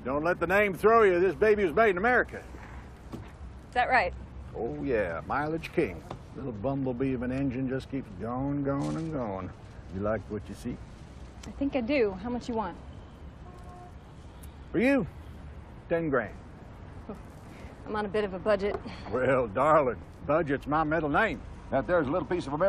Don't let the name throw you. This baby was made in America. Is that right? Oh, yeah, mileage king. Little bumblebee of an engine just keeps going, going, and going. You like what you see? I think I do. How much you want? For you, 10 grand. I'm on a bit of a budget. Well, darling, budget's my middle name. That there's a little piece of America.